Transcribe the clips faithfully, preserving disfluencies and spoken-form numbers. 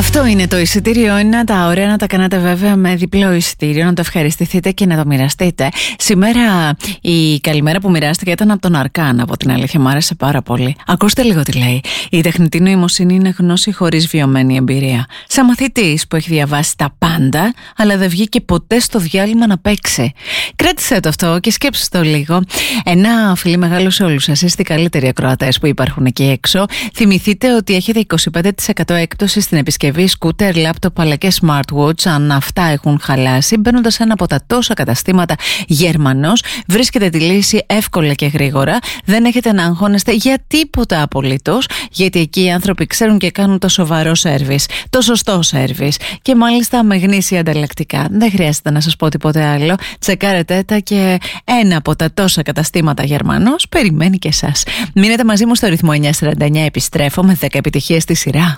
Αυτό είναι το εισιτήριο. Είναι τα ωραία να τα κάνετε βέβαια με διπλό εισιτήριο, να το ευχαριστηθείτε και να το μοιραστείτε. Σήμερα η καλημέρα που μοιράστηκε ήταν από τον Αρκάν. Από την αλήθεια μου άρεσε πάρα πολύ. Ακούστε λίγο τι λέει. Η τεχνητή νοημοσύνη είναι γνώση χωρίς βιωμένη εμπειρία. Σαν μαθητής που έχει διαβάσει τα πάντα, αλλά δεν βγήκε ποτέ στο διάλειμμα να παίξει. Κράτησε το αυτό και σκέψτε το λίγο. Ένα φιλί μεγάλο σε όλους σας. Είστε οι καλύτεροι ακροατές που υπάρχουν εκεί έξω. Θυμηθείτε ότι έχετε είκοσι πέντε τοις εκατό έκπτωση στην επισκευή σκούτερ, λάπτοπ αλλά και smartwatch. Αν αυτά έχουν χαλάσει, μπαίνοντας σε ένα από τα τόσα καταστήματα Γερμανός, βρίσκετε τη λύση εύκολα και γρήγορα. Δεν έχετε να αγχώνεστε για τίποτα απολύτως, γιατί εκεί οι άνθρωποι ξέρουν και κάνουν το σοβαρό σέρβις, το σωστό σέρβις και μάλιστα με γνήσια ανταλλακτικά. Δεν χρειάζεται να σας πω τίποτε άλλο. Τσεκάρετε τα και ένα από τα τόσα καταστήματα Γερμανός περιμένει και εσάς. Μείνετε μαζί μου στο ρυθμό εννιά σαράντα εννιά. Επιστρέφω με δέκα επιτυχίες στη σειρά.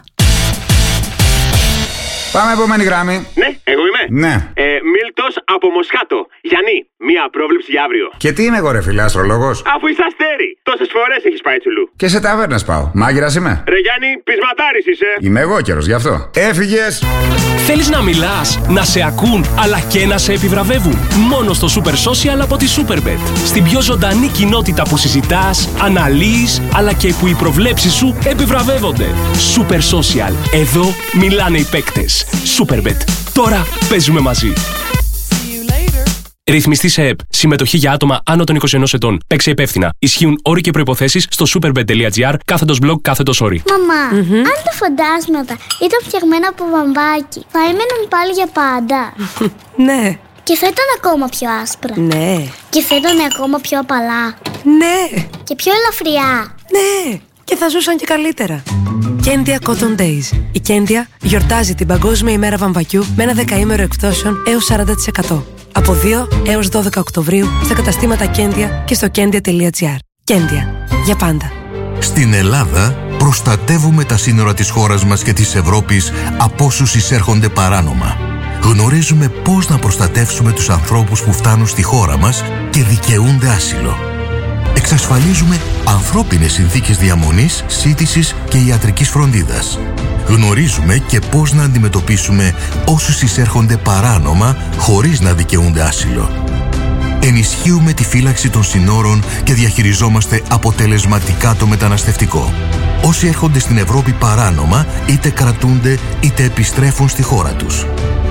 Πάμε επόμενη γράμμη. Ναι, εγώ είμαι. Ναι. Ε, Μίλτος από Μοσχάτο. Γιάννη, μία πρόβλεψη για αύριο. Και τι είμαι εγώ, ρε φίλε, αστρολόγος? Αφού είσαι αστέρι, τόσες φορές έχεις πάει τσουλού. Και σε ταβέρνες πάω. Μάγειρας είμαι. Ρε Γιάννη, πεισματάρης είσαι. Είμαι εγώ καιρος, γι' αυτό. Έφυγες. Θέλεις να μιλάς, να σε ακούν, αλλά και να σε επιβραβεύουν? Μόνο στο Super Social από τη Superbet. Στην πιο ζωντανή κοινότητα που συζητάς, αναλύεις, αλλά και που οι προβλέψεις σου επιβραβεύονται. Super Social. Εδώ μιλάνε οι παίκτες. Superbet. Τώρα παίζουμε μαζί. Ρυθμιστή σε ΕΠ. Συμμετοχή για άτομα άνω των είκοσι ενός ετών. Παίξε υπεύθυνα. Ισχύουν όροι και προϋποθέσεις στο superbet.gr κάθετος blog κάθετος όροι. Μαμά, mm-hmm. αν τα φαντάσματα ήταν φτιαγμένα από βαμβάκι, θα έμεναν πάλι για πάντα? Ναι. Και θα ήταν ακόμα πιο άσπρα? Ναι. Και θα ήταν ακόμα πιο απαλά? Ναι. Και πιο ελαφριά? Ναι. Και θα ζούσαν και καλύτερα. Κέντια Cotton Days. Η Κέντια γιορτάζει την Παγκόσμια ημέρα βαμβακιού με ένα δεκαήμερο εκπτώσεων έως σαράντα τοις εκατό. Από δύο έως δώδεκα Οκτωβρίου στα καταστήματα Κέντια και στο κέντια.gr. Κέντια. Για πάντα. Στην Ελλάδα προστατεύουμε τα σύνορα της χώρας μας και της Ευρώπης από όσους εισέρχονται παράνομα. Γνωρίζουμε πώς να προστατεύσουμε τους ανθρώπους που φτάνουν στη χώρα μας και δικαιούνται άσυλο. Εξασφαλίζουμε ανθρώπινες συνθήκες διαμονής, σύντησης και ιατρικής φροντίδας. Γνωρίζουμε και πώς να αντιμετωπίσουμε όσους εισέρχονται παράνομα χωρίς να δικαιούνται άσυλο. Ενισχύουμε τη φύλαξη των συνόρων και διαχειριζόμαστε αποτελεσματικά το μεταναστευτικό. Όσοι έρχονται στην Ευρώπη παράνομα, είτε κρατούνται είτε επιστρέφουν στη χώρα τους.